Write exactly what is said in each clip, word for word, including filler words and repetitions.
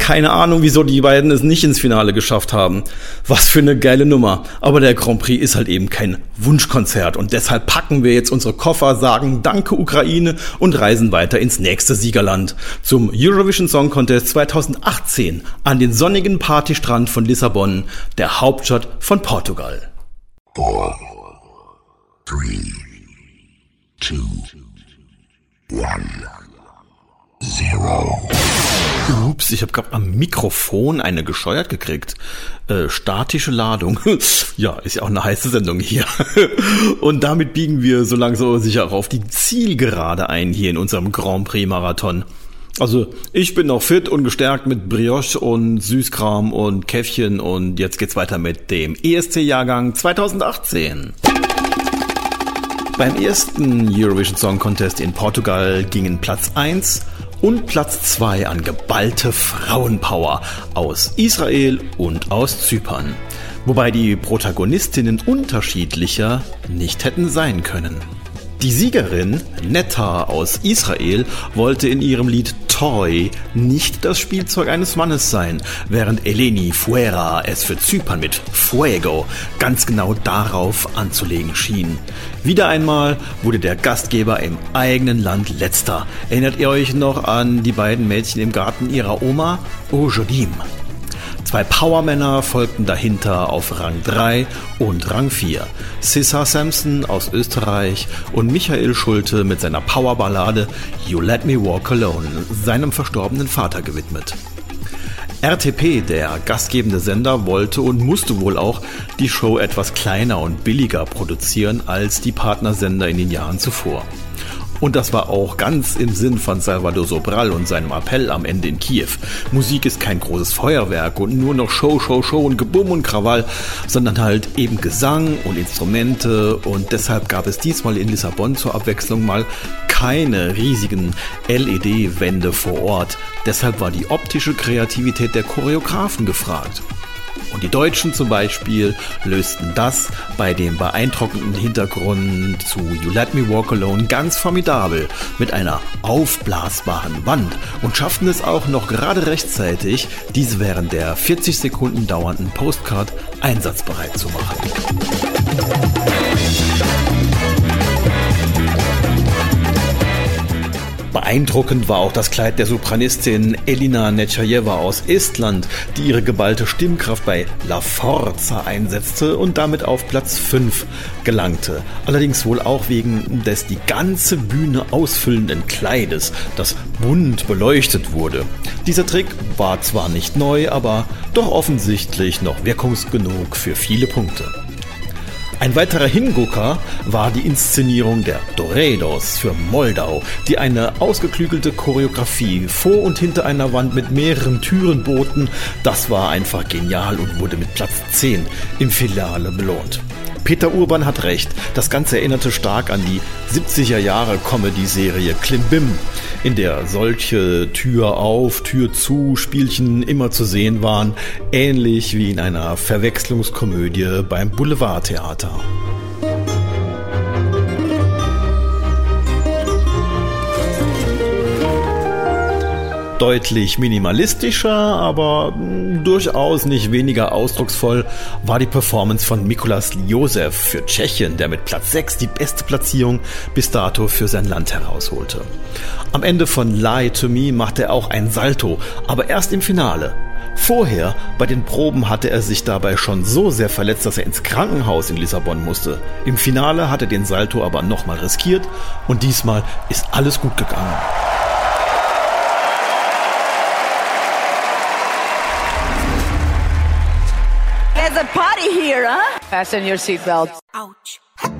keine Ahnung, wieso die beiden es nicht ins Finale geschafft haben. Was für eine geile Nummer. Aber der Grand Prix ist halt eben kein Wunschkonzert und deshalb packen wir jetzt unsere Koffer, sagen Danke Ukraine und reisen weiter ins nächste Siegerland. Zum Eurovision Song Contest zweitausendachtzehn an den sonnigen Partystrand von Lissabon, der Hauptstadt von Portugal. Four, three, two, one, zero. Ups, ich habe gerade am Mikrofon eine gescheuert gekriegt. Äh, statische Ladung. Ja, ist ja auch eine heiße Sendung hier. Und damit biegen wir so langsam aber sicher auch auf die Zielgerade ein hier in unserem Grand Prix Marathon. Also ich bin noch fit und gestärkt mit Brioche und Süßkram und Käffchen und jetzt geht's weiter mit dem E S C-Jahrgang zweitausendachtzehn. Beim ersten Eurovision Song Contest in Portugal gingen Platz eins und Platz zwei an geballte Frauenpower aus Israel und aus Zypern. Wobei die Protagonistinnen unterschiedlicher nicht hätten sein können. Die Siegerin, Netta aus Israel, wollte in ihrem Lied Toy nicht das Spielzeug eines Mannes sein, während Eleni Fuera es für Zypern mit Fuego ganz genau darauf anzulegen schien. Wieder einmal wurde der Gastgeber im eigenen Land Letzter. Erinnert ihr euch noch an die beiden Mädchen im Garten ihrer Oma? Ojodim. Zwei Powermänner folgten dahinter auf Rang drei und Rang vier. Sissa Samson aus Österreich und Michael Schulte mit seiner Powerballade You Let Me Walk Alone, seinem verstorbenen Vater gewidmet. R T P, der gastgebende Sender, wollte und musste wohl auch die Show etwas kleiner und billiger produzieren als die Partnersender in den Jahren zuvor. Und das war auch ganz im Sinn von Salvador Sobral und seinem Appell am Ende in Kiew. Musik ist kein großes Feuerwerk und nur noch Show, Show, Show und Gebumm und Krawall, sondern halt eben Gesang und Instrumente. Und deshalb gab es diesmal in Lissabon zur Abwechslung mal keine riesigen L E D-Wände vor Ort. Deshalb war die optische Kreativität der Choreografen gefragt. Und die Deutschen zum Beispiel lösten das bei dem beeindruckenden Hintergrund zu You Let Me Walk Alone ganz formidabel mit einer aufblasbaren Wand und schafften es auch noch gerade rechtzeitig, diese während der vierzig Sekunden dauernden Postcard einsatzbereit zu machen. Beeindruckend war auch das Kleid der Sopranistin Elina Nechaeva aus Estland, die ihre geballte Stimmkraft bei La Forza einsetzte und damit auf Platz fünf gelangte. Allerdings wohl auch wegen des die ganze Bühne ausfüllenden Kleides, das bunt beleuchtet wurde. Dieser Trick war zwar nicht neu, aber doch offensichtlich noch wirkungsgenug für viele Punkte. Ein weiterer Hingucker war die Inszenierung der Toreros für Moldau, die eine ausgeklügelte Choreografie vor und hinter einer Wand mit mehreren Türen boten. Das war einfach genial und wurde mit Platz zehn im Finale belohnt. Peter Urban hat recht, das Ganze erinnerte stark an die siebziger Jahre Comedy-Serie Klimbim, in der solche Tür auf, Tür zu Spielchen immer zu sehen waren, ähnlich wie in einer Verwechslungskomödie beim Boulevardtheater. Deutlich minimalistischer, aber mh, durchaus nicht weniger ausdrucksvoll war die Performance von Mikolas Josef für Tschechien, der mit Platz sechs die beste Platzierung bis dato für sein Land herausholte. Am Lie von Lie to Me machte er auch ein Salto, aber erst im Finale. Vorher, bei den Proben, hatte er sich dabei schon so sehr verletzt, dass er ins Krankenhaus in Lissabon musste. Im Finale hat er den Salto aber nochmal riskiert und diesmal ist alles gut gegangen. There's a party here, huh? Fasten your seatbelts. Ouch.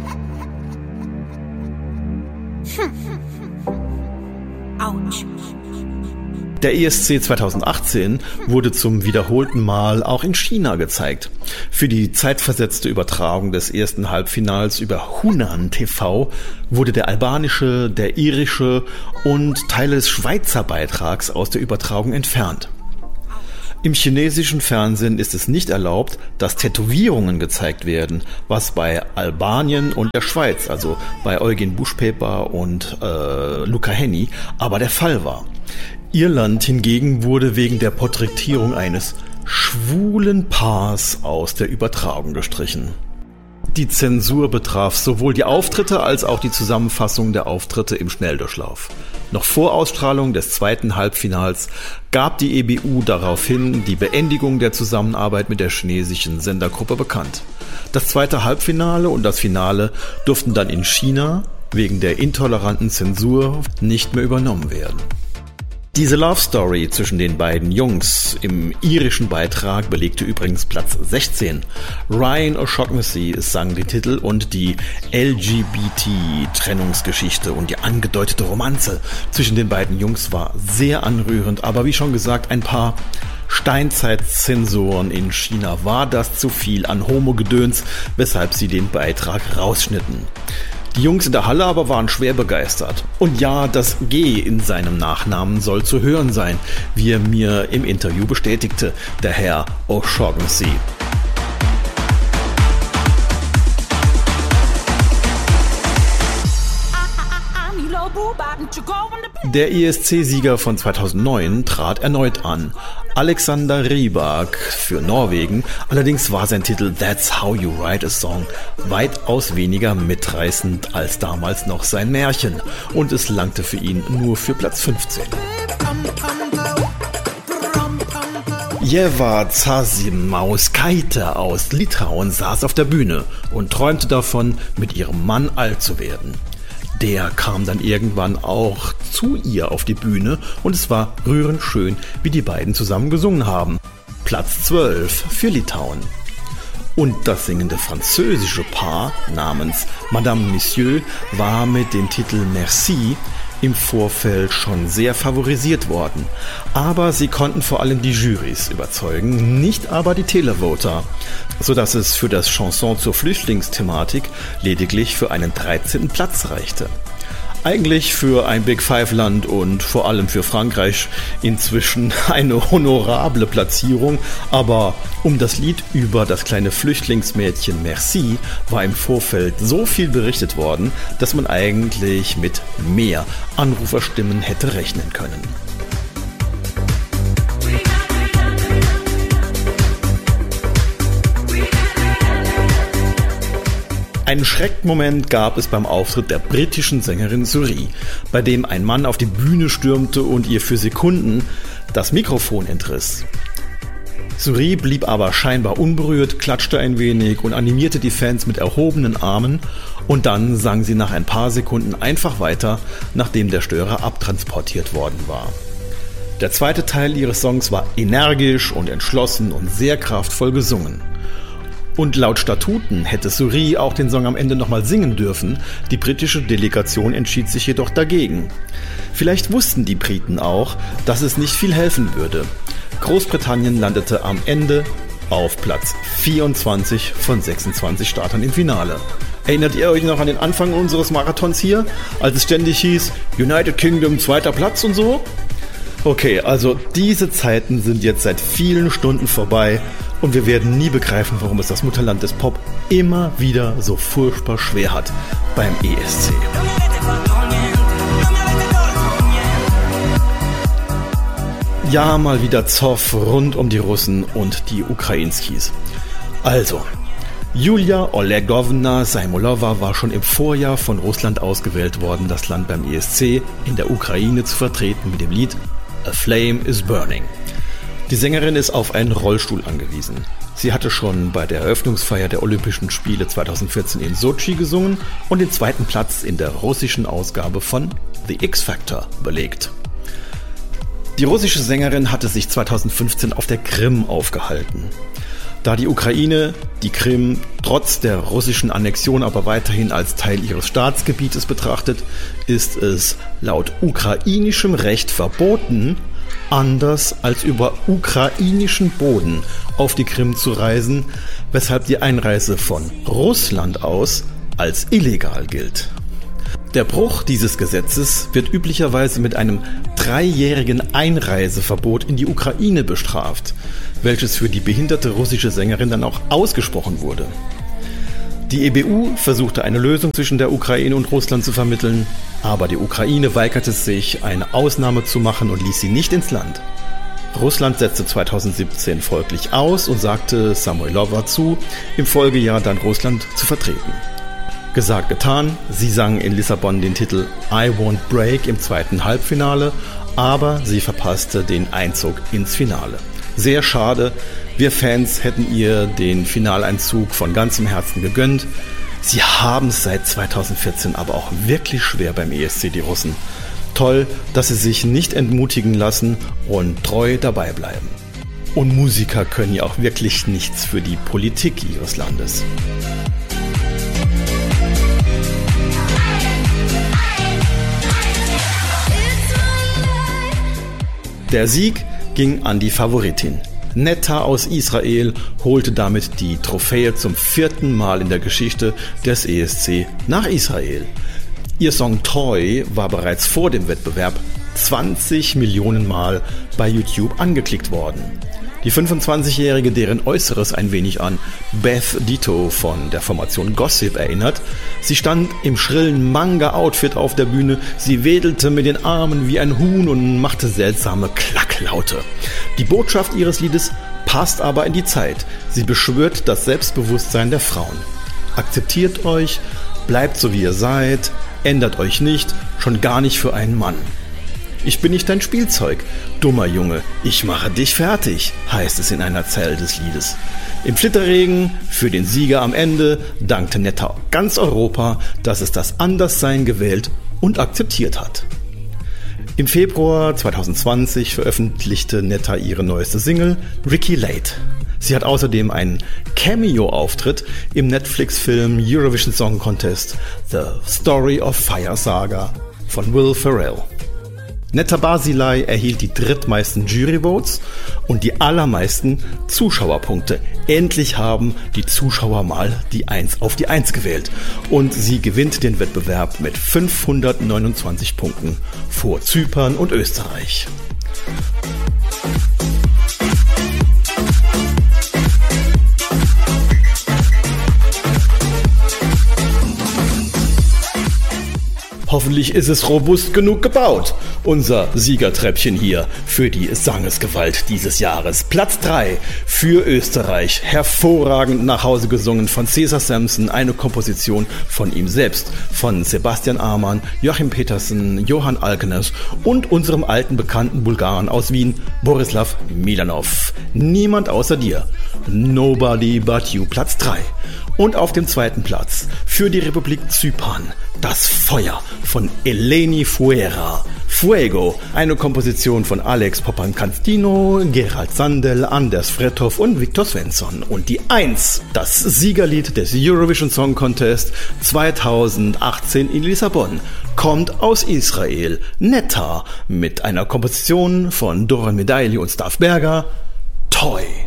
Ouch. Der E S C zweitausendachtzehn wurde zum wiederholten Mal auch in China gezeigt. Für die zeitversetzte Übertragung des ersten Halbfinals über Hunan T V wurde der albanische, der irische und Teile des Schweizer Beitrags aus der Übertragung entfernt. Im chinesischen Fernsehen ist es nicht erlaubt, dass Tätowierungen gezeigt werden, was bei Albanien und der Schweiz, also bei Eugen Buschpeper und äh, Luca Henny, aber der Fall war. Irland hingegen wurde wegen der Porträtierung eines schwulen Paars aus der Übertragung gestrichen. Die Zensur betraf sowohl die Auftritte als auch die Zusammenfassung der Auftritte im Schnelldurchlauf. Noch vor Ausstrahlung des zweiten Halbfinals gab die E B U daraufhin die Beendigung der Zusammenarbeit mit der chinesischen Sendergruppe bekannt. Das zweite Halbfinale und das Finale durften dann in China wegen der intoleranten Zensur nicht mehr übernommen werden. Diese Love Story zwischen den beiden Jungs im irischen Beitrag belegte übrigens Platz sechzehn. Ryan O'Shaughnessy sang die Titel und die L G B T-Trennungsgeschichte und die angedeutete Romanze zwischen den beiden Jungs war sehr anrührend, aber wie schon gesagt, ein paar Steinzeit-Zensoren in China war das zu viel an Homo-Gedöns, weshalb sie den Beitrag rausschnitten. Die Jungs in der Halle aber waren schwer begeistert. Und ja, das G in seinem Nachnamen soll zu hören sein, wie er mir im Interview bestätigte, der Herr O'Shaughnessy. Der E S C-Sieger von zweitausendneun trat erneut an, Alexander Rybak für Norwegen, allerdings war sein Titel That's How You Write a Song weitaus weniger mitreißend als damals noch sein Märchen und es langte für ihn nur für Platz fünfzehn. Ieva Zasimauskaite aus Litauen saß auf der Bühne und träumte davon, mit ihrem Mann alt zu werden. Der kam dann irgendwann auch zu ihr auf die Bühne und es war rührend schön, wie die beiden zusammen gesungen haben. Platz zwölf für Litauen. Und das singende französische Paar namens Madame Monsieur war mit dem Titel Merci im Vorfeld schon sehr favorisiert worden. Aber sie konnten vor allem die Jurys überzeugen, nicht aber die Televoter, sodass es für das Chanson zur Flüchtlingsthematik lediglich für einen dreizehnten Platz reichte. Eigentlich für ein Big Five-Land und vor allem für Frankreich inzwischen eine honorable Platzierung, aber um das Lied über das kleine Flüchtlingsmädchen Merci war im Vorfeld so viel berichtet worden, dass man eigentlich mit mehr Anruferstimmen hätte rechnen können. Einen Schreckmoment gab es beim Auftritt der britischen Sängerin Suri, bei dem ein Mann auf die Bühne stürmte und ihr für Sekunden das Mikrofon entriss. Suri blieb aber scheinbar unberührt, klatschte ein wenig und animierte die Fans mit erhobenen Armen und dann sang sie nach ein paar Sekunden einfach weiter, nachdem der Störer abtransportiert worden war. Der zweite Teil ihres Songs war energisch und entschlossen und sehr kraftvoll gesungen. Und laut Statuten hätte Suri auch den Song am Ende nochmal singen dürfen, die britische Delegation entschied sich jedoch dagegen. Vielleicht wussten die Briten auch, dass es nicht viel helfen würde. Großbritannien landete am Ende auf Platz vierundzwanzig von sechsundzwanzig Startern im Finale. Erinnert ihr euch noch an den Anfang unseres Marathons hier, als es ständig hieß, United Kingdom zweiter Platz und so? Okay, also diese Zeiten sind jetzt seit vielen Stunden vorbei und wir werden nie begreifen, warum es das Mutterland des Pop immer wieder so furchtbar schwer hat beim E S C. Ja, mal wieder Zoff rund um die Russen und die Ukrainskis. Also, Julia Olegowna Saimolova war schon im Vorjahr von Russland ausgewählt worden, das Land beim E S C in der Ukraine zu vertreten mit dem Lied A Flame is Burning. Die Sängerin ist auf einen Rollstuhl angewiesen. Sie hatte schon bei der Eröffnungsfeier der Olympischen Spiele zweitausendvierzehn in Sochi gesungen und den zweiten Platz in der russischen Ausgabe von The X-Factor belegt. Die russische Sängerin hatte sich zweitausendfünfzehn auf der Krim aufgehalten. Da die Ukraine die Krim trotz der russischen Annexion aber weiterhin als Teil ihres Staatsgebietes betrachtet, ist es laut ukrainischem Recht verboten, anders als über ukrainischen Boden auf die Krim zu reisen, weshalb die Einreise von Russland aus als illegal gilt. Der Bruch dieses Gesetzes wird üblicherweise mit einem dreijährigen Einreiseverbot in die Ukraine bestraft, welches für die behinderte russische Sängerin dann auch ausgesprochen wurde. Die E B U versuchte eine Lösung zwischen der Ukraine und Russland zu vermitteln, Aber die Ukraine weigerte sich, eine Ausnahme zu machen und ließ sie nicht ins Land. Russland setzte zweitausendsiebzehn folglich aus und sagte Samoylova zu, im Folgejahr dann Russland zu vertreten. Gesagt, getan, sie sang in Lissabon den Titel I Won't Break im zweiten Halbfinale, aber sie verpasste den Einzug ins Finale. Sehr schade, wir Fans hätten ihr den Finaleinzug von ganzem Herzen gegönnt. Sie haben es seit zweitausendvierzehn aber auch wirklich schwer beim E S C, die Russen. Toll, dass sie sich nicht entmutigen lassen und treu dabei bleiben. Und Musiker können ja auch wirklich nichts für die Politik ihres Landes. Der Sieg ging an die Favoritin. Netta aus Israel holte damit die Trophäe zum vierten Mal in der Geschichte des E S C nach Israel. Ihr Song Toy war bereits vor dem Wettbewerb zwanzig Millionen Mal bei YouTube angeklickt worden. Die fünfundzwanzigjährige, deren Äußeres ein wenig an Beth Ditto von der Formation Gossip erinnert, sie stand im schrillen Manga-Outfit auf der Bühne, sie wedelte mit den Armen wie ein Huhn und machte seltsame Klacklaute. Die Botschaft ihres Liedes passt aber in die Zeit. Sie beschwört das Selbstbewusstsein der Frauen. Akzeptiert euch, bleibt so wie ihr seid, ändert euch nicht, schon gar nicht für einen Mann. Ich bin nicht dein Spielzeug, dummer Junge, ich mache dich fertig, heißt es in einer Zeile des Liedes. Im Flitterregen, für den Sieger am Ende, dankte Netta ganz Europa, dass es das Anderssein gewählt und akzeptiert hat. Im Februar zweitausendzwanzig veröffentlichte Netta ihre neueste Single, Ricky Late. Sie hat außerdem einen Cameo-Auftritt im Netflix-Film Eurovision Song Contest The Story of Fire Saga von Will Ferrell. Netta Barzilay erhielt die drittmeisten Juryvotes und die allermeisten Zuschauerpunkte. Endlich haben die Zuschauer mal die Eins auf die Eins gewählt. Und sie gewinnt den Wettbewerb mit fünfhundertneunundzwanzig Punkten vor Zypern und Österreich. Hoffentlich ist es robust genug gebaut. Unser Siegertreppchen hier für die Sangesgewalt dieses Jahres. Platz drei für Österreich. Hervorragend nach Hause gesungen von Cesar Sampson. Eine Komposition von ihm selbst. Von Sebastian Amann, Joachim Petersen, Johann Alkenes und unserem alten bekannten Bulgaren aus Wien, Borislav Milanov. Niemand außer dir. Nobody but you. Platz drei. Und auf dem zweiten Platz für die Republik Zypern das Feuer von Eleni Fuera. Fuego, eine Komposition von Alex Papankastino, Gerald Sandel, Anders Frethoff und Viktor Svensson. Und die Eins, das Siegerlied des Eurovision Song Contest zweitausendachtzehn in Lissabon, kommt aus Israel. Netta mit einer Komposition von Doron Medaili und Stav Berger. Toy.